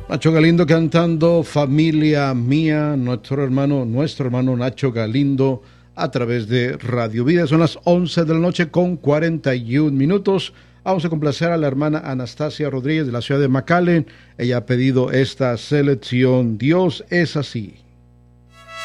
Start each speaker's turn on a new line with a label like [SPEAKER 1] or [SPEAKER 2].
[SPEAKER 1] Nacho Galindo cantando Familia Mía, nuestro hermano Nacho Galindo a través de Radio Vida. Son las 11 de la noche con 41 minutos. Vamos a complacer a la hermana Anastasia Rodríguez de la ciudad de McAllen. Ella ha pedido esta selección, Dios es así.